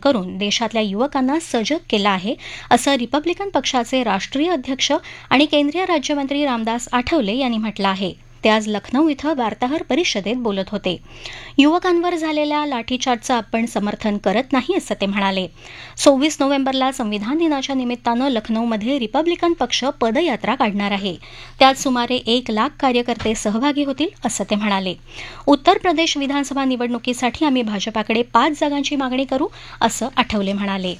करून देशातल्या युवकांना सजग केलं आहे, असं रिपब्लिकन पक्षाचे राष्ट्रीय अध्यक्ष आणि केंद्रीय राज्यमंत्री रामदास आठवले यांनी म्हटलं आहे. ते आज लखनौ इथं वार्ताहर परिषदेत बोलत होते. युवकांवर झालेल्या लाठीचार्जचं आपण समर्थन करत नाही, असं ते म्हणाले. 26 नोव्हेंबरला संविधान दिनाच्या निमित्तानं लखनौमध्ये रिपब्लिकन पक्ष पदयात्रा काढणार आहे. त्यात सुमारे 1 लाख कार्यकर्ते सहभागी होतील, असं ते म्हणाले. उत्तर प्रदेश विधानसभा निवडणुकीसाठी आम्ही भाजपाकडे 5 जागांची मागणी करू, असं आठवले म्हणाले.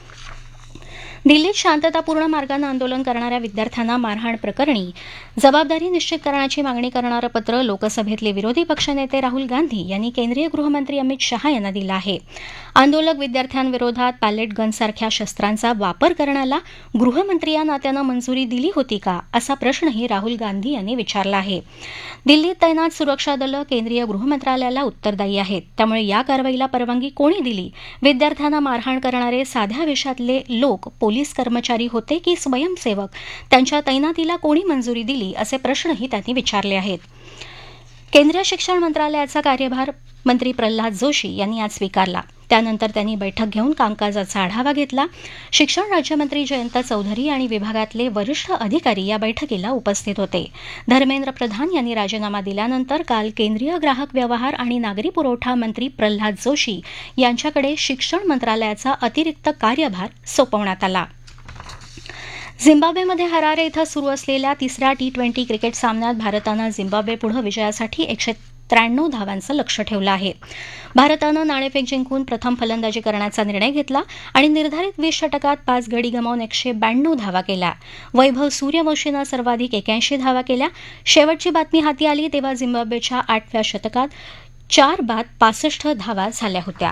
दिल्लीत शांततापूर्ण मार्गानं आंदोलन करणाऱ्या विद्यार्थ्यांना मारहाण प्रकरणी जबाबदारी निश्चित करण्याची मागणी करणारं पत्र लोकसभेतले विरोधी पक्षनेते राहुल गांधी यांनी केंद्रीय गृहमंत्री अमित शहा यांना दिलं आहे. आंदोलक विद्यार्थ्यांविरोधात पॅलेट गनसारख्या शस्त्रांचा वापर करण्याला गृहमंत्री या नात्यानं मंजुरी दिली होती का, असा प्रश्नही राहुल गांधी यांनी विचारला आहे. दिल्लीत तैनात सुरक्षा दलं केंद्रीय गृहमंत्रालयाला उत्तरदायी आहेत. त्यामुळे या कारवाईला परवानगी कोणी दिली? विद्यार्थ्यांना मारहाण करणारे साध्या वेशातले लोक पोलीस कर्मचारी होते की स्वयंसेवक? त्यांच्या तैनातीला कोणी मंजुरी दिली, असे प्रश्नही त्यांनी विचारले आहेत. केंद्रीय शिक्षण मंत्रालयाचा कार्यभार मंत्री प्रल्हाद जोशी यांनी आज स्वीकारला. त्यानंतर त्यांनी बैठक घेऊन कामकाजाचा आढावा घेतला. शिक्षण राज्यमंत्री जयंत चौधरी आणि विभागातले वरिष्ठ अधिकारी या बैठकीला उपस्थित होते. धर्मेंद्र प्रधान यांनी राजीनामा दिल्यानंतर काल केंद्रीय ग्राहक व्यवहार आणि नागरी पुरवठा मंत्री प्रल्हाद जोशी यांच्याकडे शिक्षण मंत्रालयाचा अतिरिक्त कार्यभार सोपवण्यात आला. झिम्बाब्वेमध्ये हरारे इथं सुरू असलेल्या तिसऱ्या T20 क्रिकेट सामन्यात भारतानं झिम्बाब्वेपुढे विजयासाठी 193 धावांचं लक्ष्य ठेवलं आहे. भारतानं नाणेफेक जिंकून प्रथम फलंदाजी करण्याचा निर्णय घेतला आणि निर्धारित 20 षटकात 5 गडी गमावून 192 धावा केल्या. वैभव सूर्यवंशीनं सर्वाधिक 81 धावा केल्या. शेवटची बातमी हाती आली तेव्हा झिम्बाब्वेच्या 8व्या षटकात 4 बाद 65 धावा झाल्या होत्या.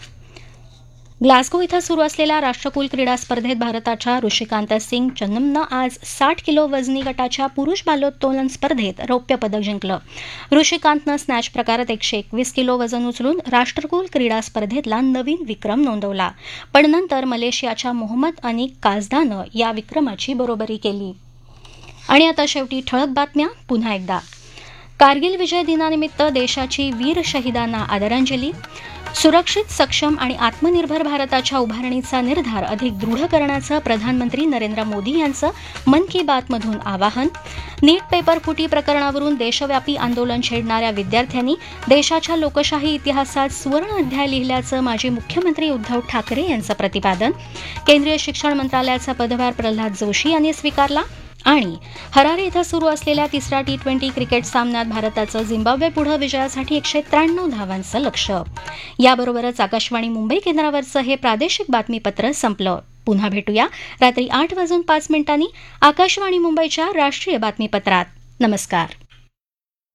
ग्लासगो इथं सुरू असलेल्या राष्ट्रकुल क्रीडा स्पर्धेत भारताच्या ऋषिकांत सिंग चन्नमनं आज 60 किलो वजनी गटाच्या पुरुष भालोत्तोलन स्पर्धेत रौप्य पदक जिंकलं. ऋषिकांतनं स्नॅच प्रकारात 121 किलो वजन उचलून राष्ट्रकुल क्रीडा स्पर्धेतला नवीन विक्रम नोंदवला. पण नंतर मलेशियाच्या मोहम्मद अनिक काझदानं या विक्रमाची बरोबरी केली. आणि आता शेवटी ठळक बातम्या पुन्हा एकदा. कारगिल विजय दिनानिमित्त देशाची वीर शहीदांना आदरांजली. सुरक्षित, सक्षम आणि आत्मनिर्भर भारताच्या उभारणीचा निर्धार अधिक दृढ करण्याचं प्रधानमंत्री नरेंद्र मोदी यांचं मन की बातमधून आवाहन. नीट पेपर फुटी प्रकरणावरून देशव्यापी आंदोलन छेडणाऱ्या विद्यार्थ्यांनी देशाच्या लोकशाही इतिहासात सुवर्ण अध्याय लिहिल्याचं माजी मुख्यमंत्री उद्धव ठाकरे यांचं प्रतिपादन. केंद्रीय शिक्षण मंत्रालयाचा पदभार प्रल्हाद जोशी यांनी स्वीकारला. आणि हरारे इथं सुरू असलेल्या तिसऱ्या T20 क्रिकेट सामन्यात भारताचं झिम्बाब्वेपुढे विजयासाठी 193 धावांचं लक्ष्य. याबरोबरच आकाशवाणी मुंबई केंद्रावरचं हे प्रादेशिक बातमीपत्र संपलं. पुन्हा भेटूया रात्री 8:05 आकाशवाणी मुंबईच्या राष्ट्रीय बातमीपत्रात. नमस्कार.